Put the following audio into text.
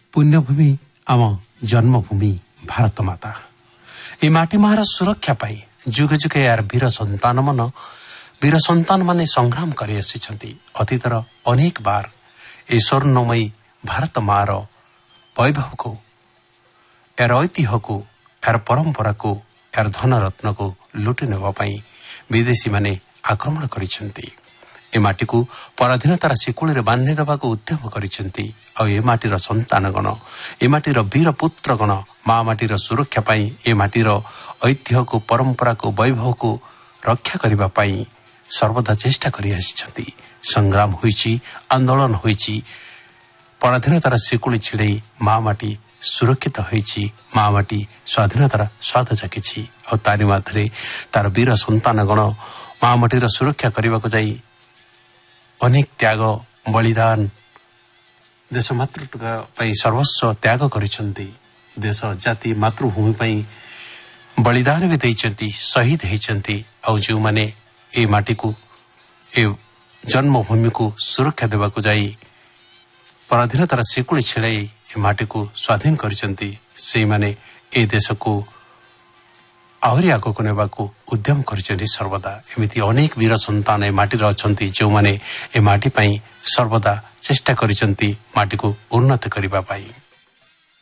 पुण्यभूमि आम जन्मभूमि भारत माता ए माटी मार सुरक्षा पाई जुगे जुगे यार वीर संतान माने संग्राम कर अतीतर अनेक बार ए स्वर्णमयी भारत मार वैभव को यार ऐतिह्य को यार परंपरा को यार धन रत्न को लुटि नेबाई विदेशी माने आक्रमण करिसेंती। ए माटी को पराधीनतार शिकुल रे बांधि देबाक उद्यम करिसेंती। आ ए माटीर संतानगण ए माटीर वीर पुत्रगण माँ माटीर सुरक्षा पाई ए माटीर ऐतिह्य को परंपरा को वैभव को रक्षा करिबा पाई सर्वदा चेष्टा करि आसिछंती। संग्राम होईची, आंदोलन होईची, पराधीनतार शिकुल छिड़े माँ माटी सुरक्षित होईची, माँ माटी स्वाधीनतार स्वाद जाकिछि। और तारी माथरे तार वीर संतानगण माँ माटीर सुरक्षा करने जाई अनेक त्याग बलिदान देश मातृत्व सर्वस्व त्याग करिसेंती। देश जाति मातृभूमि पई बलिदान भी देइचंती, शहीद हेचंती। और जो माने ए माटी को ए जन्मभूमि को सुरक्षा देबाक जाई पराधीनतार शिकुल छिड़ाई ए माटी को स्वाधीन करिसेंती, से माने ए देश को आहरी आगक नेबाकू उद्यम करिसेंती। सर्वदा एमिति अनेक वीर संतान ए माटी अछंती जो माने ए माटी पई सर्वदा चेष्टा करिसेंती माटी को उन्नत करिबा पाई।